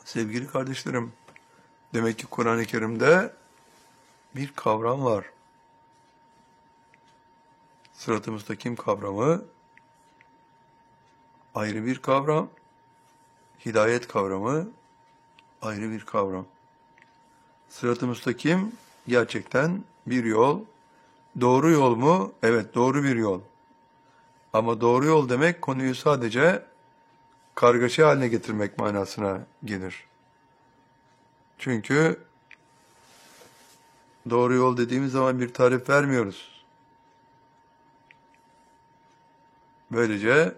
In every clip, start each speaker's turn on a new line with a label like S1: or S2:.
S1: Sevgili kardeşlerim, demek ki Kur'an-ı Kerim'de bir kavram var. Sırat-ı müstakim kavramı ayrı bir kavram, hidayet kavramı ayrı bir kavram. Sırat-ı müstakim gerçekten bir yol. Doğru yol mu? Evet, doğru bir yol. Ama doğru yol demek konuyu sadece kargaşa haline getirmek manasına gelir. Çünkü doğru yol dediğimiz zaman bir tarif vermiyoruz. Böylece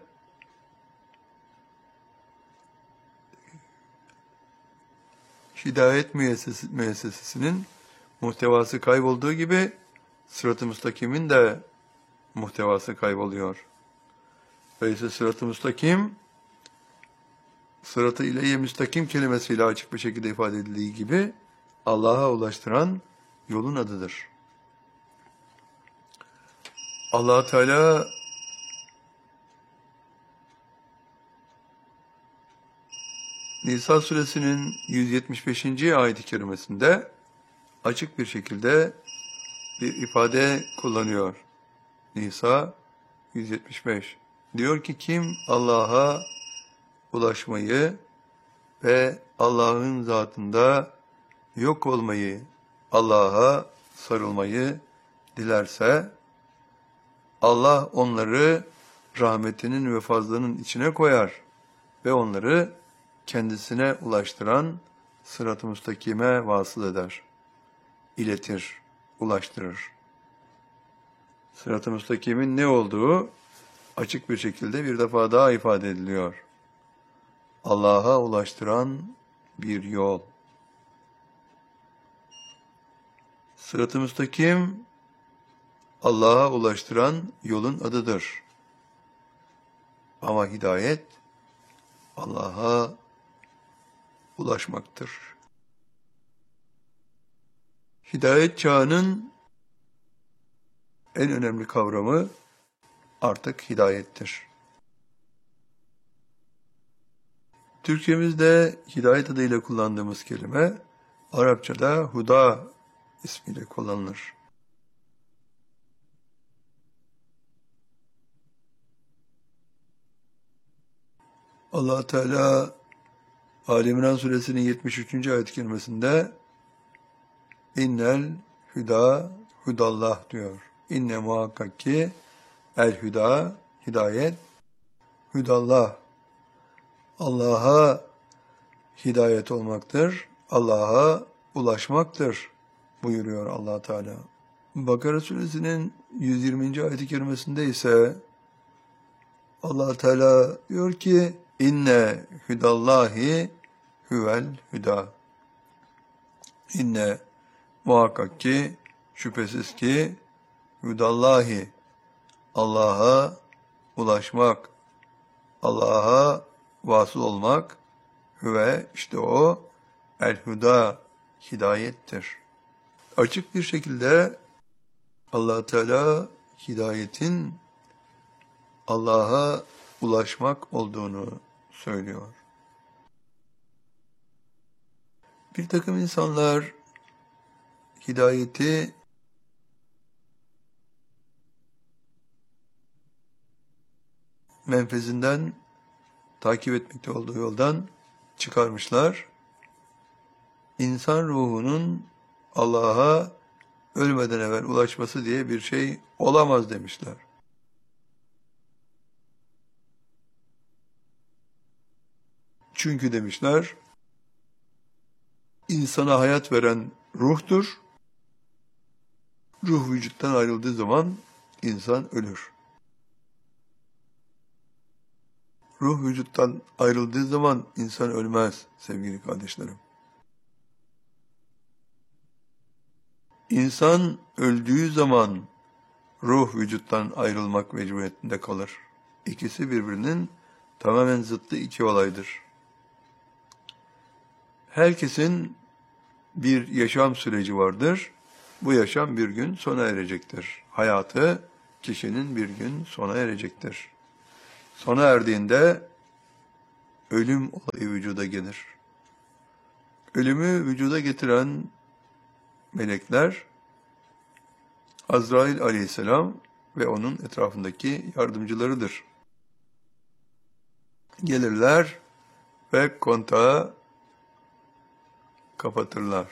S1: hidayet müessesesinin muhtevası kaybolduğu gibi Sırat-ı Müstakim'in de muhtevası kayboluyor. Öyleyse Sırat-ı Müstakim, Sırat-ı İleyye Müstakim kelimesiyle açık bir şekilde ifade edildiği gibi Allah'a ulaştıran yolun adıdır. Allah Teala Nisa suresinin 175. ayet-i kerimesinde açık bir şekilde bir ifade kullanıyor. Nisa 175. Diyor ki kim Allah'a ulaşmayı ve Allah'ın zatında yok olmayı, Allah'a sarılmayı dilerse Allah onları rahmetinin ve fazlının içine koyar ve onları kendisine ulaştıran sırat-ı müstakime vasıl eder, iletir, ulaştırır. Sırat-ı müstakimin ne olduğu açık bir şekilde bir defa daha ifade ediliyor. Allah'a ulaştıran bir yol. Sırat-ı müstakim, Allah'a ulaştıran yolun adıdır. Ama hidayet, Allah'a ulaşmaktır. Hidayet çağının en önemli kavramı artık hidayettir. Türkçemizde hidayet adıyla kullandığımız kelime, Arapçada huda ismiyle kullanılır. Allah Teala Ali İmran suresinin 73. ayet-i kerimesinde innel hüda hudallah diyor. İnne muhakkak ki el hüda hidayet hudallah Allah'a hidayet olmaktır. Allah'a ulaşmaktır buyuruyor Allah Teala. Bakara suresinin 120. ayet-i kerimesinde ise Allah Teala diyor ki inne hudallahi huvel huda. İnne muhakkak ki şüphesiz ki hudallahi Allah'a ulaşmak, Allah'a vasıl olmak ve işte o el-huda hidayettir. Açık bir şekilde Allah Teala hidayetin Allah'a ulaşmak olduğunu söylüyor. Bir takım insanlar hidayeti menfezinden takip etmekte olduğu yoldan çıkarmışlar. İnsan ruhunun Allah'a ölmeden evvel ulaşması diye bir şey olamaz demişler. Çünkü demişler, insana hayat veren ruhtur. Ruh vücuttan ayrıldığı zaman insan ölür. Ruh vücuttan ayrıldığı zaman insan ölmez sevgili kardeşlerim. İnsan öldüğü zaman ruh vücuttan ayrılmak mecburiyetinde kalır. İkisi birbirinin tamamen zıttı iki olaydır. Herkesin bir yaşam süreci vardır. Bu yaşam bir gün sona erecektir. Hayatı kişinin bir gün sona erecektir. Sona erdiğinde ölüm olayı vücuda gelir. Ölümü vücuda getiren melekler Azrail aleyhisselam ve onun etrafındaki yardımcılarıdır. Gelirler ve kontağı kapatırlar.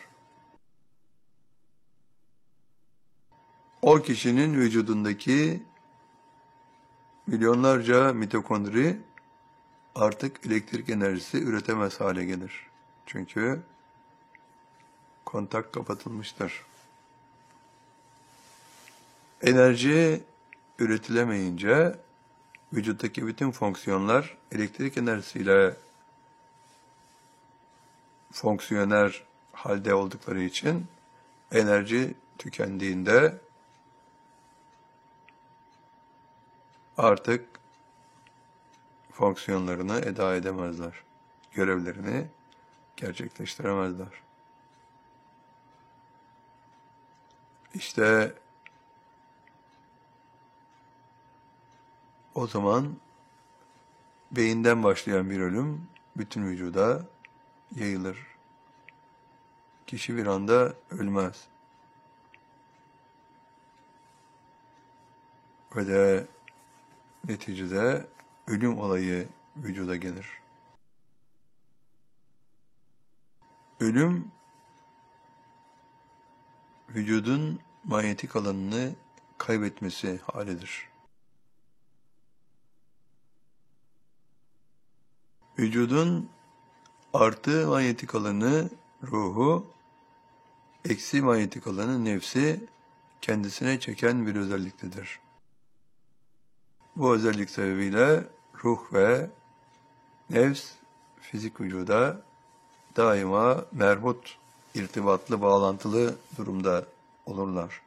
S1: O kişinin vücudundaki milyonlarca mitokondri artık elektrik enerjisi üretemez hale gelir. Çünkü kontak kapatılmıştır. Enerji üretilemeyince vücuttaki bütün fonksiyonlar elektrik enerjisiyle fonksiyoner halde oldukları için enerji tükendiğinde artık fonksiyonlarını eda edemezler. Görevlerini gerçekleştiremezler. İşte o zaman beyinden başlayan bir ölüm bütün vücuda yayılır. Kişi bir anda ölmez. Ve de neticede ölüm olayı vücuda gelir. Ölüm, vücudun manyetik alanını kaybetmesi halidir. Vücudun artı manyetik alanı ruhu, eksi manyetik alanı nefsi kendisine çeken bir özelliktedir. Bu özellik sebebiyle ruh ve nefs fizik vücuda daima merhut, irtibatlı, bağlantılı durumda olurlar.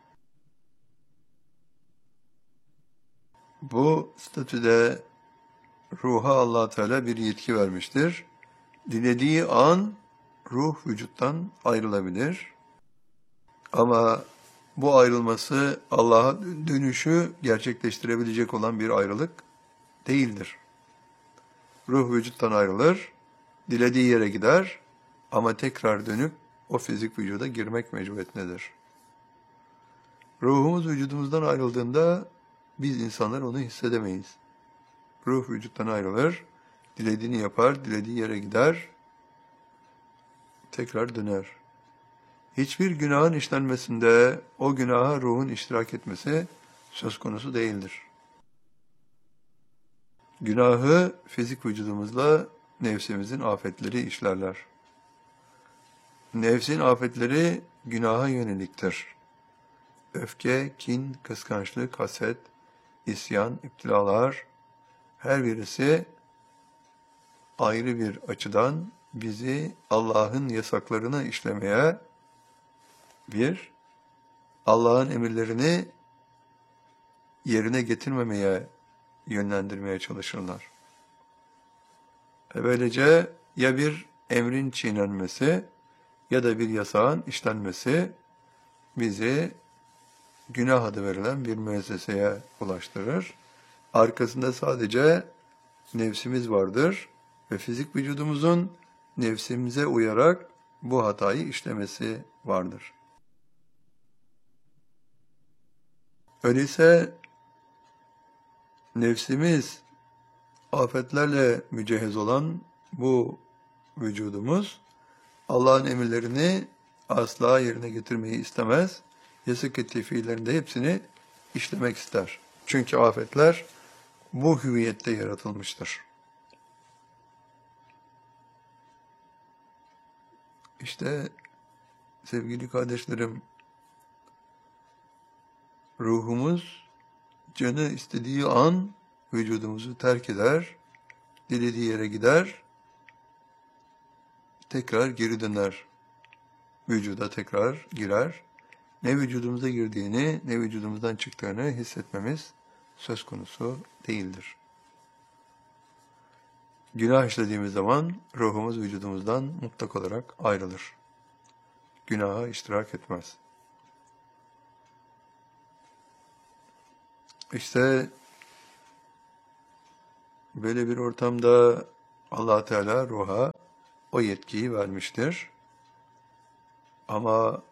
S1: Bu statüde ruha Allah Teala bir yetki vermiştir. Dilediği an ruh vücuttan ayrılabilir. Ama bu ayrılması Allah'a dönüşü gerçekleştirebilecek olan bir ayrılık değildir. Ruh vücuttan ayrılır, dilediği yere gider ama tekrar dönüp o fizik vücuda girmek mecburiyetindedir. Ruhumuz vücudumuzdan ayrıldığında biz insanlar onu hissedemeyiz. Ruh vücuttan ayrılır, dilediğini yapar, dilediği yere gider, tekrar döner. Hiçbir günahın işlenmesinde o günaha ruhun iştirak etmesi söz konusu değildir. Günahı fizik vücudumuzla nefsimizin afetleri işlerler. Nefsin afetleri günaha yöneliktir. Öfke, kin, kıskançlık, haset, isyan, iptilalar, her birisi ayrı bir açıdan bizi Allah'ın yasaklarını işlemeye, Allah'ın emirlerini yerine getirmemeye yönlendirmeye çalışırlar. Böylece ya bir emrin çiğnenmesi ya da bir yasağın işlenmesi bizi günah adı verilen bir müesseseye ulaştırır. Arkasında sadece nefsimiz vardır ve fizik vücudumuzun nefsimize uyarak bu hatayı işlemesi vardır. Öyleyse nefsimiz afetlerle mücehhez olan bu vücudumuz Allah'ın emirlerini asla yerine getirmeyi istemez. Yasak ettiği fiillerin de hepsini işlemek ister. Çünkü afetler bu hüviyette yaratılmıştır. İşte sevgili kardeşlerim, ruhumuz canı istediği an vücudumuzu terk eder, dilediği yere gider, tekrar geri döner. Vücuda tekrar girer. Ne vücudumuza girdiğini, ne vücudumuzdan çıktığını hissetmemiz söz konusu değildir. Günah işlediğimiz zaman ruhumuz vücudumuzdan mutlak olarak ayrılır. Günaha iştirak etmez. İşte böyle bir ortamda Allah Teala ruha o yetkiyi vermiştir. Ama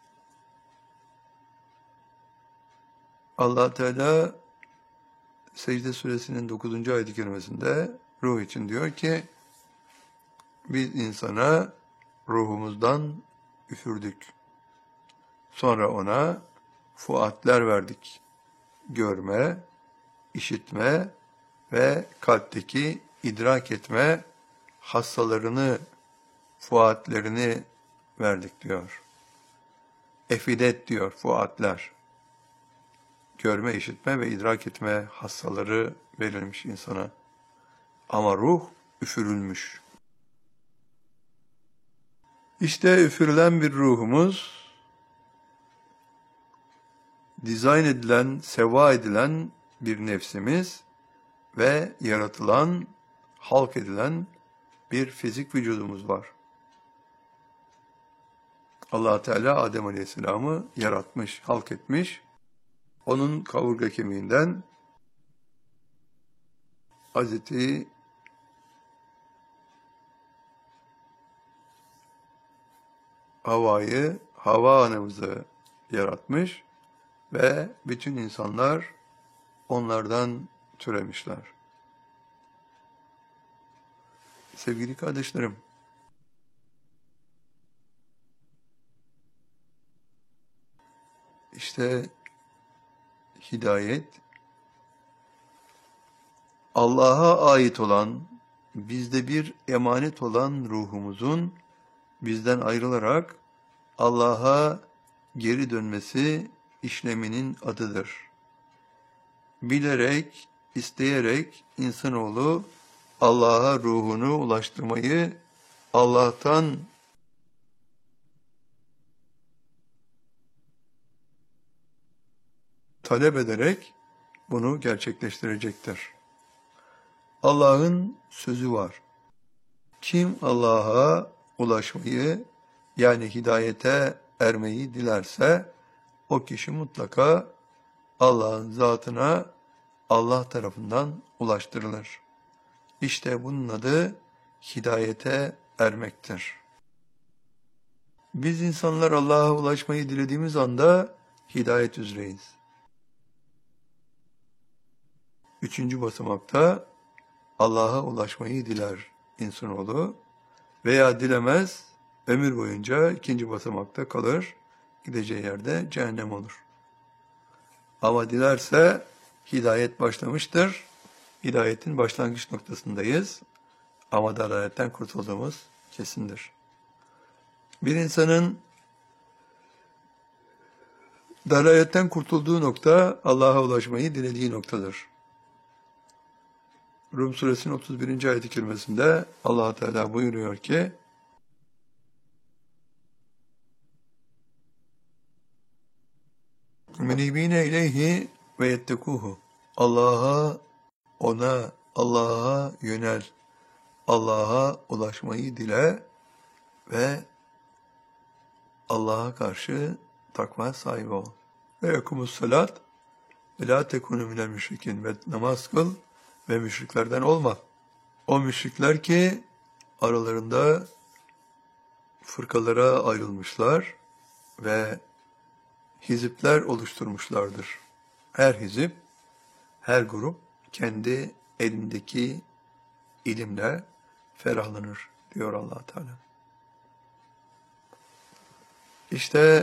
S1: Allah Teala Secde Suresinin 9. ayet-i kerimesinde ruh için diyor ki, biz insana ruhumuzdan üfürdük. Sonra ona fuatler verdik. Görme, işitme ve kalpteki idrak etme hassalarını, fuatlerini verdik diyor. Efidet diyor fuatler. Görme, işitme ve idrak etme hassaları verilmiş insana. Ama ruh üfürülmüş. İşte üfürülen bir ruhumuz, dizayn edilen, seva edilen bir nefsimiz ve yaratılan, halk edilen bir fizik vücudumuz var. Allah Teala Adem Aleyhisselam'ı yaratmış, halk etmiş. Onun kaburga kemiğinden Hazreti Havva'yı, Havva anamızı yaratmış ve bütün insanlar onlardan türemişler. Sevgili kardeşlerim, işte hidayet, Allah'a ait olan, bizde bir emanet olan ruhumuzun bizden ayrılarak Allah'a geri dönmesi işleminin adıdır. Bilerek, isteyerek insanoğlu Allah'a ruhunu ulaştırmayı Allah'tan talep ederek bunu gerçekleştirecektir. Allah'ın sözü var. Kim Allah'a ulaşmayı, yani hidayete ermeyi dilerse, o kişi mutlaka Allah'ın zatına Allah tarafından ulaştırılır. İşte bunun adı hidayete ermektir. Biz insanlar Allah'a ulaşmayı dilediğimiz anda hidayet üzereyiz. 3. basamakta Allah'a ulaşmayı diler insanoğlu veya dilemez, ömür boyunca 2. basamakta kalır, gideceği yerde cehennem olur. Ama dilerse hidayet başlamıştır, hidayetin başlangıç noktasındayız ama dalaletten kurtulduğumuz kesindir. Bir insanın dalaletten kurtulduğu nokta Allah'a ulaşmayı dilediği noktadır. Rum suresinin 31. ayet-i kerimesinde Allah Teala buyuruyor ki, "Menibine ileyhi ve yettekuhu." Allah'a yönel, Allah'a ulaşmayı dile ve Allah'a karşı takva sahibi ol. Ve yekumus salat ve la tekunu minel müşrikin, ve namaz kıl ve müşriklerden olma. O müşrikler ki aralarında fırkalara ayrılmışlar ve hizipler oluşturmuşlardır. Her hizip, her grup kendi elindeki ilimle ferahlanır diyor Allah Teala. İşte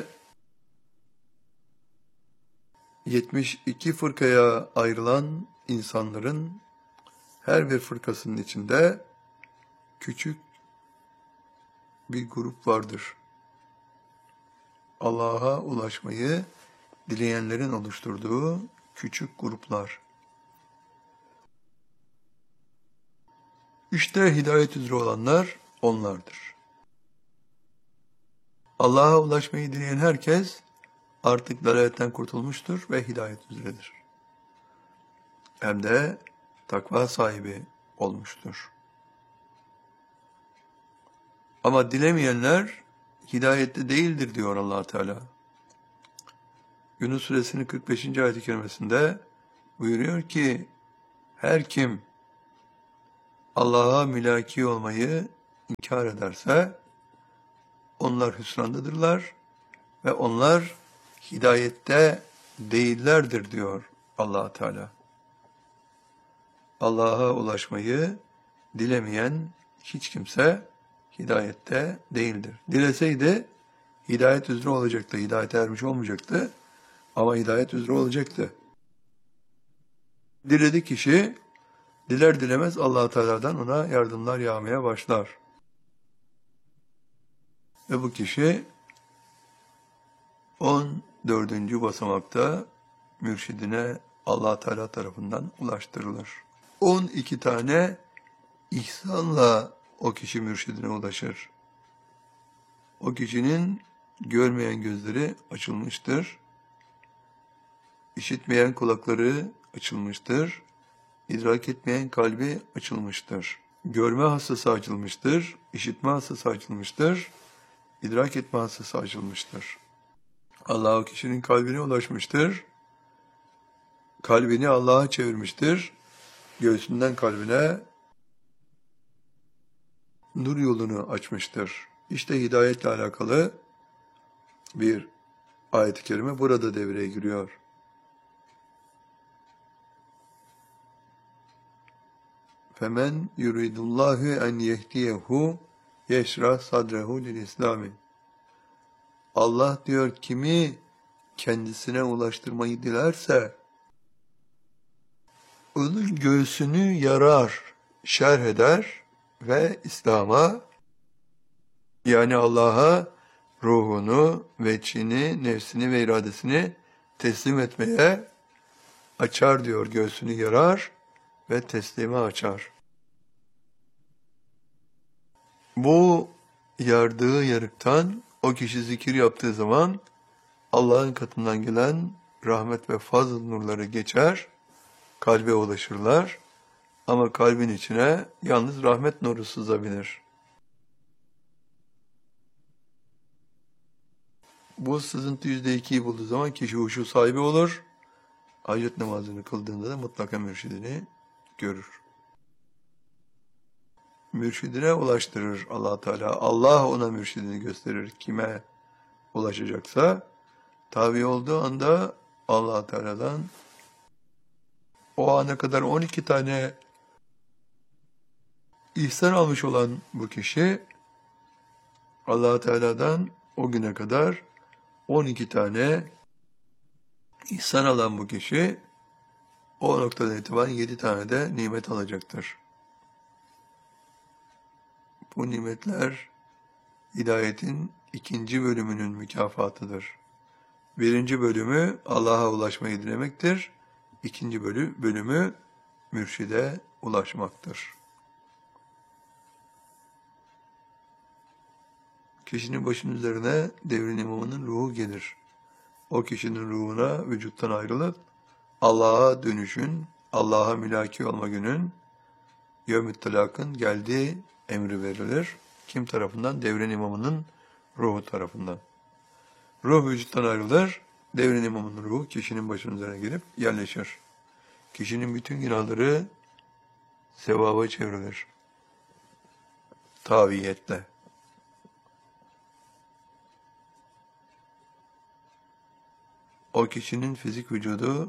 S1: 72 fırkaya ayrılan insanların her bir fırkasının içinde küçük bir grup vardır. Allah'a ulaşmayı dileyenlerin oluşturduğu küçük gruplar. İşte hidayet üzere olanlar onlardır. Allah'a ulaşmayı dileyen herkes artık dalaletten kurtulmuştur ve hidayet üzeredir. Hem de takva sahibi olmuştur. Ama dilemeyenler hidayette değildir diyor Allah Teala. Yunus suresinin 45. ayet-i kerimesinde buyuruyor ki, her kim Allah'a mülaki olmayı inkar ederse onlar hüsrandadırlar ve onlar hidayette değillerdir diyor Allah Teala. Allah'a ulaşmayı dilemeyen hiç kimse hidayette değildir. Dileseydi hidayet üzere olacaktı, hidayete ermiş olmayacaktı ama hidayet üzere olacaktı. Diledi kişi, diler dilemez Allah Teala'dan ona yardımlar yağmaya başlar. Ve bu kişi 14. basamakta mürşidine Allah Teala tarafından ulaştırılır. 12 tane ihsanla o kişi mürşidine ulaşır. O kişinin görmeyen gözleri açılmıştır. İşitmeyen kulakları açılmıştır. İdrak etmeyen kalbi açılmıştır. Görme hastası açılmıştır. İşitme hastası açılmıştır. İdrak etme hastası açılmıştır. Allah o kişinin kalbine ulaşmıştır. Kalbini Allah'a çevirmiştir. Göğsünden kalbine nur yolunu açmıştır. İşte hidayetle alakalı bir ayet-i kerime burada devreye giriyor. Femen yuridullahu en yehdiyehu yeşrah sadrehu lil İslami. Allah diyor kimi kendisine ulaştırmayı dilerse onun göğsünü yarar, şerh eder ve İslam'a yani Allah'a ruhunu, veçhini, nefsini ve iradesini teslim etmeye açar diyor. Göğsünü yarar ve teslime açar. Bu yardığı yarıktan o kişi zikir yaptığı zaman Allah'ın katından gelen rahmet ve fazl nurları geçer, kalbe ulaşırlar ama kalbin içine yalnız rahmet nuru sızabilir. Bu sızıntı %2'yi bulduğu zaman kişi huşu sahibi olur. Hacet namazını kıldığında da mutlaka mürşidini görür. Mürşidine ulaştırır Allah Teala. Allah ona mürşidini gösterir. Kime ulaşacaksa tabi olduğu anda Allah Teala'dan o ana kadar 12 tane ihsan almış olan bu kişi Allah Teala'dan o güne kadar 12 tane ihsan alan bu kişi o noktadan itibaren 7 tane de nimet alacaktır. Bu nimetler hidayetin 2. bölümünün mükafatıdır. 1. bölümü Allah'a ulaşmayı dilemektir. 2. bölümü mürşide ulaşmaktır. Kişinin başının üzerine devrin imamının ruhu gelir. O kişinin ruhuna vücuttan ayrılıp Allah'a dönüşün, Allah'a mülaki olma günün yevm-i talakın geldiği emri verilir. Kim tarafından? Devrin imamının ruhu tarafından. Ruh vücuttan ayrılır, devrin imamının ruhu kişinin başının üzerine gelip yerleşir. Kişinin bütün günahları sevaba çevrilir. Taviyetle. O kişinin fizik vücudu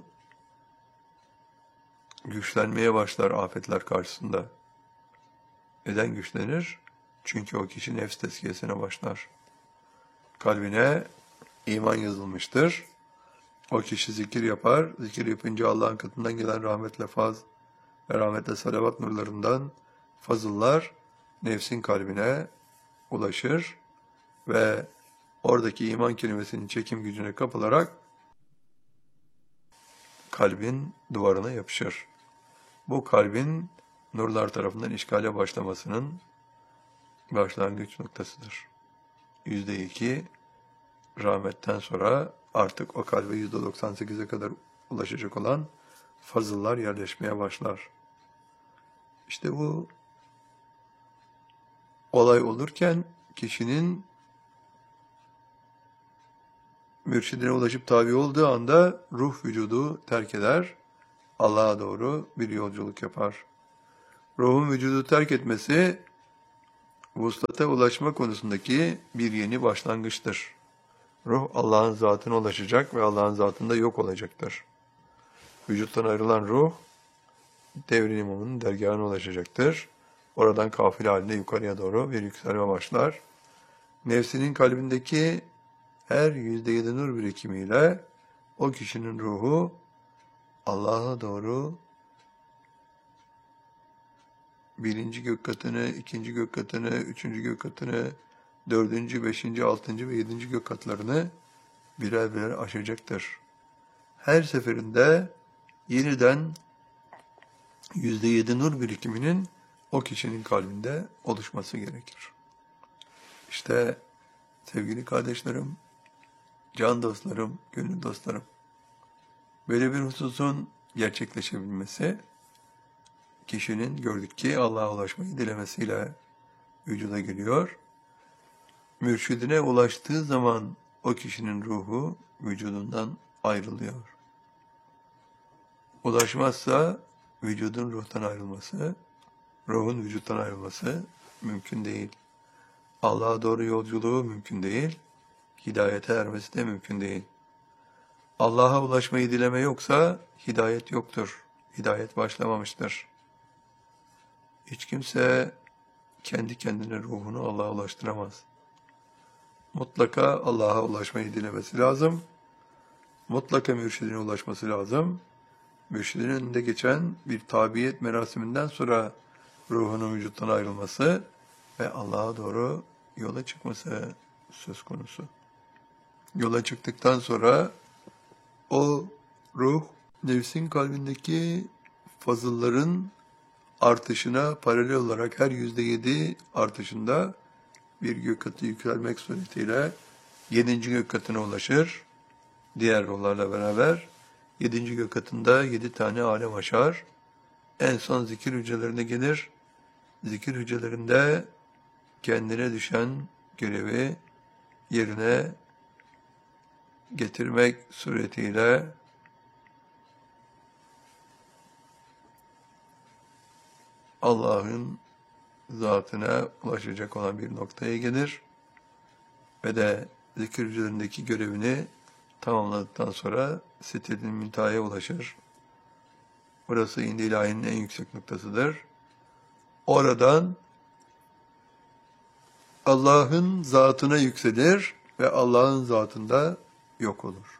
S1: güçlenmeye başlar afetler karşısında. Neden güçlenir? Çünkü o kişi nefs tezkiyesine başlar. Kalbine iman yazılmıştır. O kişi zikir yapar. Zikir yapınca Allah'ın katından gelen rahmetle faz ve rahmetle salavat nurlarından fazıllar nefsin kalbine ulaşır ve oradaki iman kelimesinin çekim gücüne kapılarak kalbin duvarına yapışır. Bu kalbin nurlar tarafından işgale başlamasının başlangıç noktasıdır. %2 rahmetten sonra artık o kalbe %98'e kadar ulaşacak olan fazıllar yerleşmeye başlar. İşte bu olay olurken kişinin mürşidine ulaşıp tabi olduğu anda ruh vücudu terk eder, Allah'a doğru bir yolculuk yapar. Ruhun vücudu terk etmesi vuslata ulaşma konusundaki bir yeni başlangıçtır. Ruh Allah'ın zatına ulaşacak ve Allah'ın zatında yok olacaktır. Vücuttan ayrılan ruh, devrin imamının dergahına ulaşacaktır. Oradan kafile halinde yukarıya doğru bir yükselme başlar. Nefsinin kalbindeki her %7 nur birikimiyle o kişinin ruhu Allah'a doğru birinci gök katını, ikinci gök katını, üçüncü gök katını, dördüncü, beşinci, altıncı ve yedinci gök katlarını birer birer aşacaktır. Her seferinde yeniden %7 nur birikiminin o kişinin kalbinde oluşması gerekir. İşte sevgili kardeşlerim, can dostlarım, gönül dostlarım, böyle bir hususun gerçekleşebilmesi, kişinin gördük ki Allah'a ulaşmayı dilemesiyle vücuda geliyor. Mürşidine ulaştığı zaman o kişinin ruhu vücudundan ayrılıyor. Ulaşmazsa vücudun ruhtan ayrılması, ruhun vücuttan ayrılması mümkün değil. Allah'a doğru yolculuğu mümkün değil, hidayete ermesi de mümkün değil. Allah'a ulaşmayı dileme yoksa hidayet yoktur, hidayet başlamamıştır. Hiç kimse kendi kendine ruhunu Allah'a ulaştıramaz. Mutlaka Allah'a ulaşmayı dilemesi lazım. Mutlaka mürşidine ulaşması lazım. Mürşidin önünde geçen bir tabiyet merasiminden sonra ruhunun vücuttan ayrılması ve Allah'a doğru yola çıkması söz konusu. Yola çıktıktan sonra o ruh nefsin kalbindeki fazılların artışına paralel olarak her %7 artışında bir gök katı yükselmek suretiyle 7. gök katına ulaşır. Diğer ruhlarla beraber 7. gök katında 7 tane alem aşar. En son zikir hücrelerine gelir. Zikir hücrelerinde kendine düşen görevi yerine getirmek suretiyle Allah'ın zatına ulaşacak olan bir noktaya gelir ve de zikir hücrelerindeki görevini tamamladıktan sonra Sidret-i Münteha'ya ulaşır. Burası İndi İlahi'nin en yüksek noktasıdır. Oradan Allah'ın zatına yükselir ve Allah'ın zatında yok olur.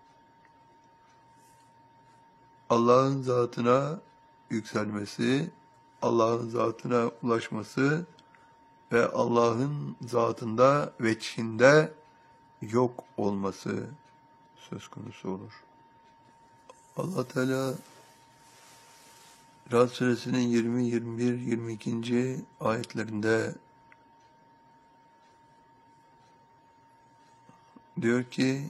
S1: Allah'ın zatına yükselmesi, Allah'ın zatına ulaşması ve Allah'ın zatında, veçhinde yok olması söz konusu olur. Allah Teala Ra'd suresinin 20, 21, 22. ayetlerinde diyor ki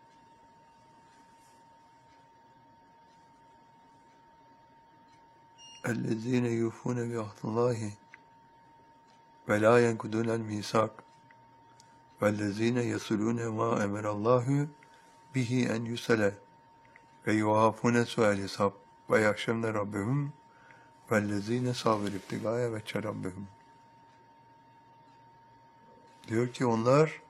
S1: اَلَّذ۪ينَ يُوفُونَ بِعَهْدِ اللّٰهِ وَلَا يَنْكُدُونَ الْمِيثَاقَ وَالَّذ۪ينَ يَصِلُونَ مَا اَمَرَ اللّٰهُ بِهِ اَنْ يُسَلَ وَيُوَافُونَ سُؤَالِ الْحِسَابِ وَيَخْشَوْنَ رَبَّهُمْ وَالَّذ۪ينَ صَبَرُوا ابْتِغَاءَ وَجْهِ رَبِّهِمْ. Diyor ki onlar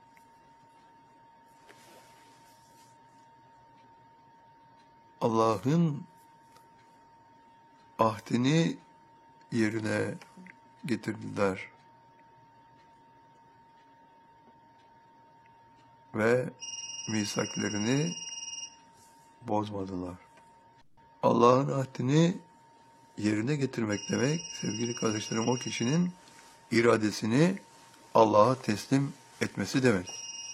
S1: Allah'ın ahdini yerine getirdiler ve misaklerini bozmadılar. Allah'ın ahdini yerine getirmek demek, sevgili kardeşlerim, o kişinin iradesini Allah'a teslim etmesi demek.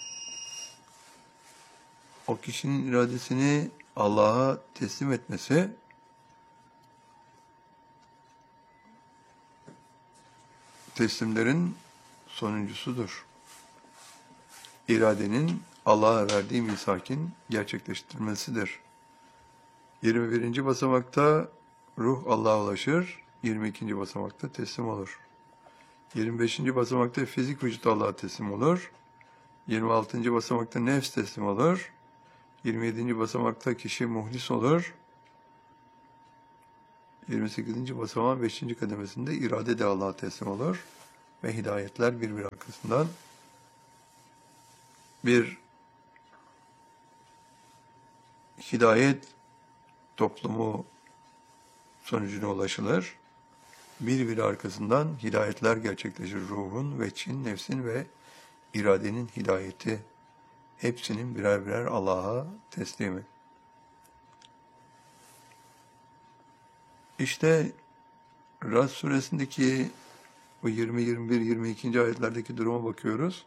S1: O kişinin iradesini Allah'a teslim etmesi, teslimlerin sonuncusudur. İradenin Allah'a verdiği misakin gerçekleştirmesidir. 21. basamakta ruh Allah'a ulaşır, 22. basamakta teslim olur. 25. basamakta fizik vücut Allah'a teslim olur. 26. basamakta nefs teslim olur. 27. basamakta kişi muhlis olur. 28. basamağın 5. kademesinde irade de Allah'a teslim olur. ve hidayetler birbiri arkasından bir hidayet toplumu sonucuna ulaşılır. Birbiri arkasından hidayetler gerçekleşir. Ruhun, veçhin, nefsin ve iradenin hidayeti. Hepsinin birer birer Allah'a teslimi. İşte Rad suresindeki bu 20, 21, 22. ayetlerdeki duruma bakıyoruz.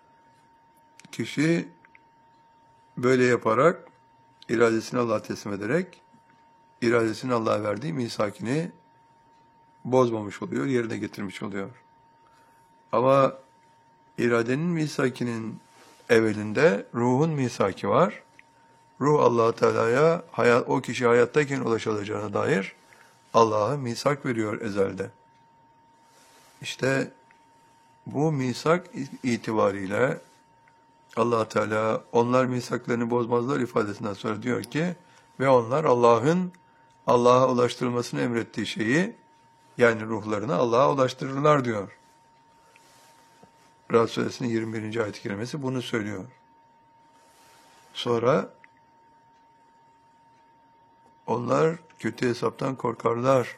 S1: Kişi böyle yaparak, iradesini Allah'a teslim ederek, iradesini Allah'a verdiği misakini bozmamış oluyor, yerine getirmiş oluyor. Ama iradenin misakinin evvelinde ruhun misaki var. Ruh Allah-u Teala'ya o kişi hayattayken ulaşılacağına dair Allah'a misak veriyor ezelde. İşte bu misak itibariyle Allah Teala onlar misaklarını bozmazlar ifadesinden sonra diyor ki ve onlar Allah'a ulaştırılmasını emrettiği şeyi yani ruhlarını Allah'a ulaştırırlar diyor. Rad suresinin 21. ayet-i kerimesi bunu söylüyor. Sonra onlar kötü hesaptan korkarlar.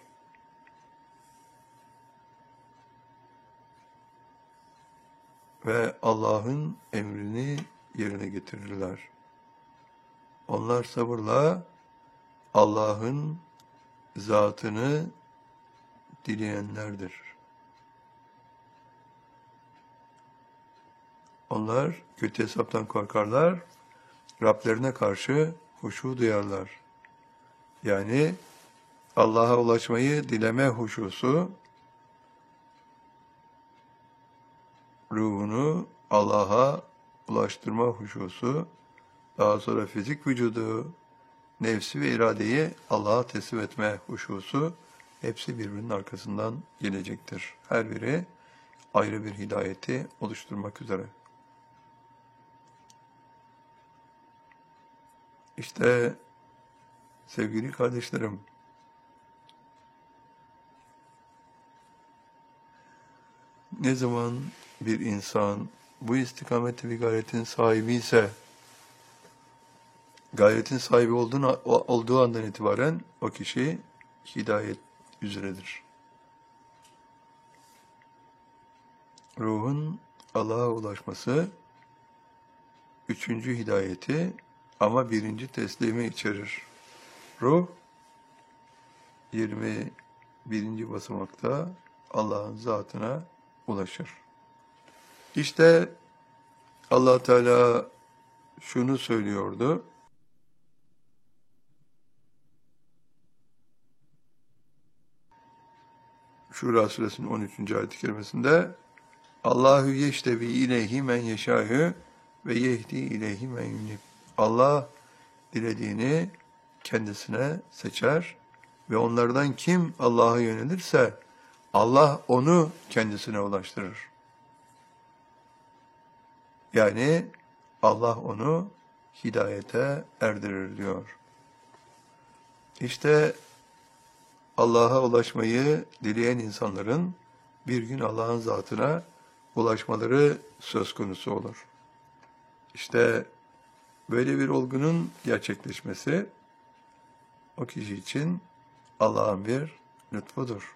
S1: Ve Allah'ın emrini yerine getirirler. Onlar sabırla Allah'ın zatını dileyenlerdir. Onlar kötü hesaptan korkarlar, Rablerine karşı huşu duyarlar. Yani Allah'a ulaşmayı dileme huşusu, ruhunu Allah'a ulaştırma huşusu, daha sonra fizik vücudu, nefsi ve iradeyi Allah'a teslim etme huşusu, hepsi birbirinin arkasından gelecektir. Her biri ayrı bir hidayeti oluşturmak üzere. İşte sevgili kardeşlerim, ne zaman bir insan bu istikamette bir gayretin sahibi ise, gayretin sahibi olduğu andan itibaren o kişi hidayet üzeredir. Ruhun Allah'a ulaşması üçüncü hidayeti ama birinci teslimi içerir. Ruh 21. basamakta Allah'ın zatına ulaşır. İşte Allah Teala şunu söylüyordu. Şura suresinin 13. ayet-i kerimesinde Allahu yeştevi ileyhi men yeşâhü ve yehdi ileyhi men yunib. Allah dilediğini kendisine seçer ve onlardan kim Allah'a yönelirse Allah onu kendisine ulaştırır. Yani Allah onu hidayete erdirir diyor. İşte Allah'a ulaşmayı dileyen insanların bir gün Allah'ın zatına ulaşmaları söz konusu olur. İşte böyle bir olgunun gerçekleşmesi o kişi için Allah'ın bir lütfudur.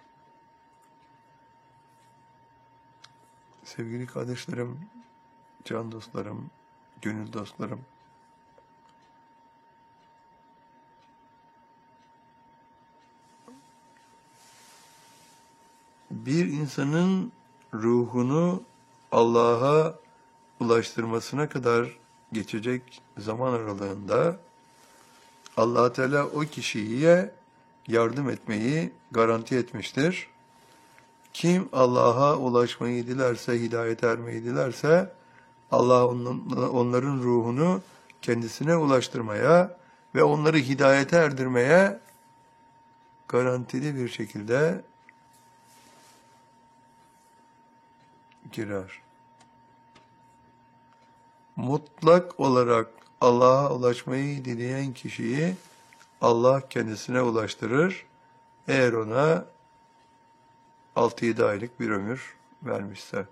S1: Sevgili kardeşlerim, can dostlarım, gönül dostlarım, bir insanın ruhunu Allah'a ulaştırmasına kadar geçecek zaman aralığında Allah Teala o kişiye yardım etmeyi garanti etmiştir. Kim Allah'a ulaşmayı dilerse, hidayete ermeyi dilerse Allah onların ruhunu kendisine ulaştırmaya ve onları hidayete erdirmeye garantili bir şekilde girer. Mutlak olarak Allah'a ulaşmayı dileyen kişiyi Allah kendisine ulaştırır. Eğer ona 6-7 aylık bir ömür vermişse.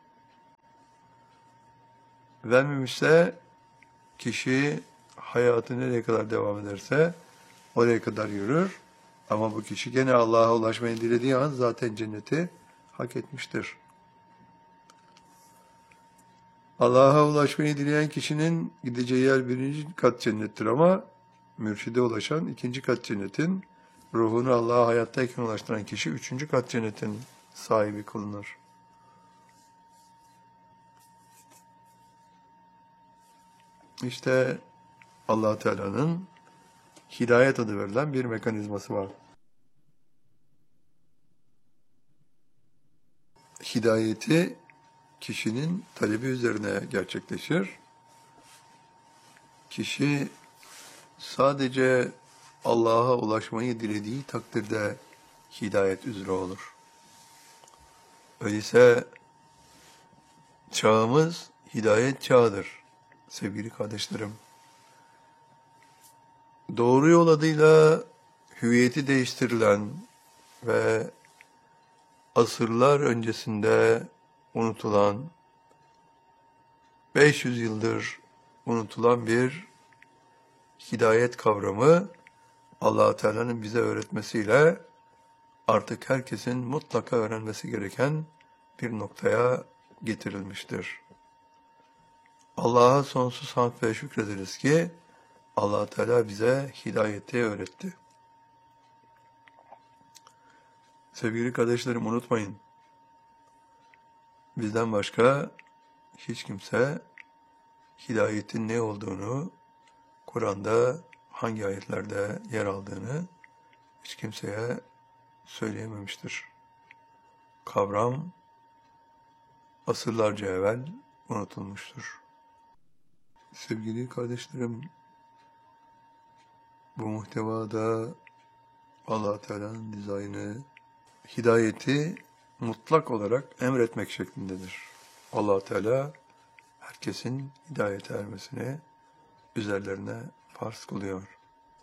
S1: Vermemişse kişi hayatı nereye kadar devam ederse oraya kadar yürür. Ama bu kişi gene Allah'a ulaşmayı dilediği an zaten cenneti hak etmiştir. Allah'a ulaşmayı dileyen kişinin gideceği yer 1. kat cennettir ama mürşide ulaşan 2. kat cennetin, ruhunu Allah'a hayattayken ulaştıran kişi 3. kat cennetin sahibi kılınır. İşte Allah Teala'nın hidayet adı verilen bir mekanizması var. Hidayeti kişinin talebi üzerine gerçekleşir. Kişi sadece Allah'a ulaşmayı dilediği takdirde hidayet üzere olur. Öyleyse çağımız hidayet çağıdır sevgili kardeşlerim. Doğru yol adıyla hüviyeti değiştirilen ve asırlar öncesinde unutulan, 500 yıldır unutulan bir hidayet kavramı Allah Teala'nın bize öğretmesiyle artık herkesin mutlaka öğrenmesi gereken bir noktaya getirilmiştir. Allah'a sonsuz hamd ve şükrederiz ki Allah Teala bize hidayeti öğretti. Sevgili kardeşlerim, unutmayın, bizden başka hiç kimse hidayetin ne olduğunu, Kur'an'da hangi ayetlerde yer aldığını hiç kimseye söyleyememiştir. Kavram asırlarca evvel unutulmuştur. Sevgili kardeşlerim, bu muhtevada Allah Teala'nın dizaynı, hidayeti mutlak olarak emretmek şeklindedir. Allah Teala herkesin hidayete ermesini üzerlerine farz kılıyor.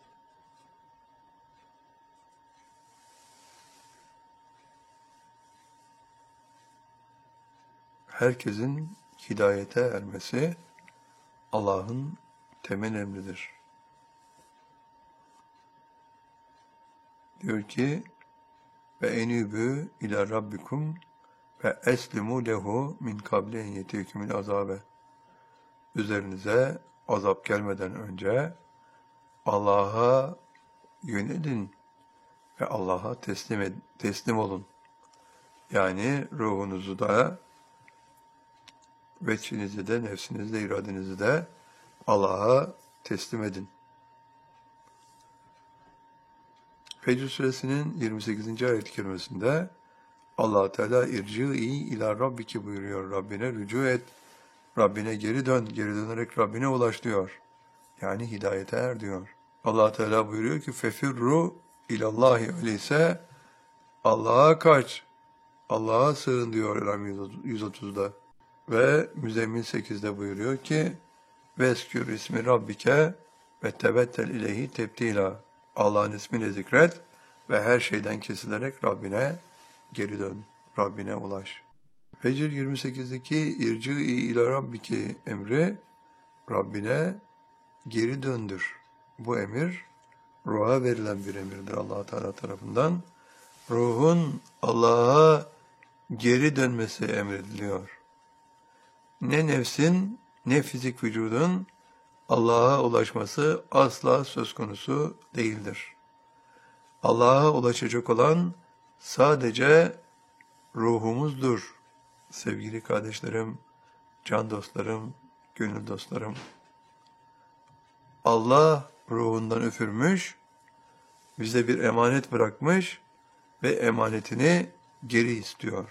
S1: Herkesin hidayete ermesi Allah'ın temel emridir. Diyor ki ve enübü ila rabbikum ve eslimu lehu min kable en yetikumul azabe. Üzerinize azap gelmeden önce Allah'a yönelin ve Allah'a teslim olun. Yani ruhunuzu da, veçhinizi de, nefsinizi de, iradenizi de Allah'a teslim edin. Fecr suresinin 28. ayet-i kerimesinde Allah Teala irci'i ila rabbiki buyuruyor. Rabbine rücu et. Rabbine geri dön. Geri dönerek Rabbine ulaş diyor. Yani hidayete er diyor. Allah Teala buyuruyor ki fefirru ilallahi, öyleyse Allah'a kaç. Allah'a sığın diyor Ram 130'da. Ve Müzzemmil 8'de buyuruyor ki veskür ismi rabbike ve tebettel ileyhi tebdila. Allah'ın ismini zikret ve her şeyden kesilerek Rabbine geri dön. Rabbine ulaş. Fecr 28'deki irci'i ila rabbiki emri Rabbine geri döndür. Bu emir ruha verilen bir emirdir Allah Teala tarafından. Ruhun Allah'a geri dönmesi emrediliyor. Ne nefsin ne fizik vücudun Allah'a ulaşması asla söz konusu değildir. Allah'a ulaşacak olan sadece ruhumuzdur. Sevgili kardeşlerim, can dostlarım, gönül dostlarım. Allah ruhundan üfürmüş, bize bir emanet bırakmış ve emanetini geri istiyor.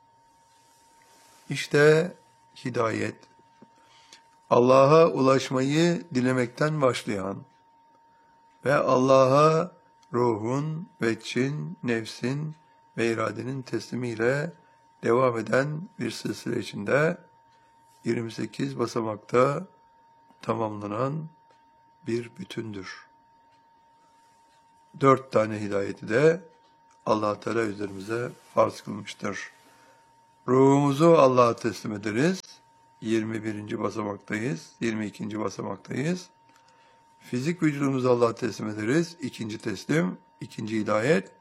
S1: İşte hidayet, Allah'a ulaşmayı dilemekten başlayan ve Allah'a ruhun, veçhin, nefsin ve iradenin teslimiyle devam eden bir silsile içinde 28 basamakta tamamlanan bir bütündür. 4 tane hidayeti de Allah Teala üzerimize farz kılmıştır. Ruhumuzu Allah'a teslim ederiz. 21. basamaktayız. 22. basamaktayız. Fizik vücudumuzu Allah'a teslim ederiz. 2. teslim, 2. hidayet.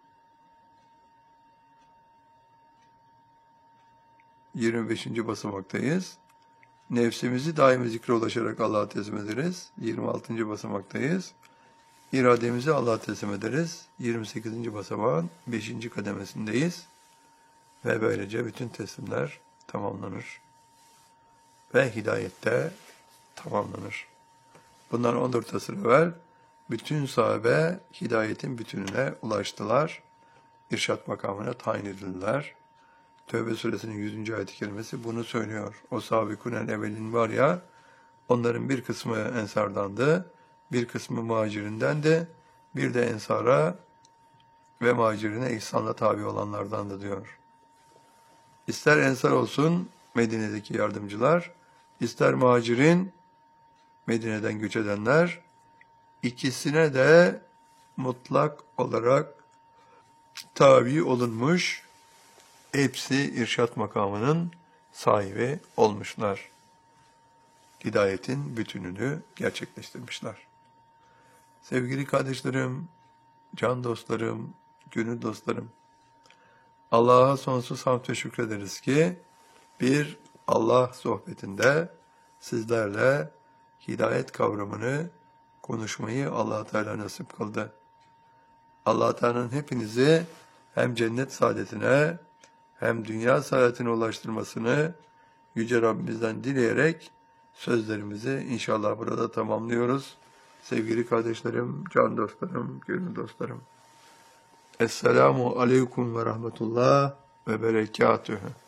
S1: 25. basamaktayız. Nefsimizi daimi zikre ulaşarak Allah'a teslim ederiz. 26. basamaktayız. İrademizi Allah'a teslim ederiz. 28. basamağın 5. kademesindeyiz. Ve böylece bütün teslimler tamamlanır. Ve hidayette tamamlanır. Bundan 14 asır evvel bütün sahabe hidayetin bütününe ulaştılar. İrşad makamına tayin edildiler. Tevbe suresinin 100. ayet-i kerimesi bunu söylüyor. O sahabikunen evvelin var ya, onların bir kısmı ensardandı, bir kısmı muhacirindendi, bir de ensara ve muhacirine ihsanla tabi olanlardandı diyor. İster ensar olsun Medine'deki yardımcılar, ister muhacirin Medine'den göç edenler, ikisine de mutlak olarak tabi olunmuş, hepsi irşad makamının sahibi olmuşlar. Hidayetin bütününü gerçekleştirmişler. Sevgili kardeşlerim, can dostlarım, gönül dostlarım, Allah'a sonsuz hamd ve şükrederiz ki bir Allah sohbetinde sizlerle hidayet kavramını konuşmayı Allah Teala nasip kıldı. Allah Teala'nın hepinizi hem cennet saadetine hem dünya saadetine ulaştırmasını Yüce Rabbimizden dileyerek sözlerimizi inşallah burada tamamlıyoruz. Sevgili kardeşlerim, can dostlarım, gönül dostlarım. Esselamu aleyküm ve rahmetullah ve berekatühü.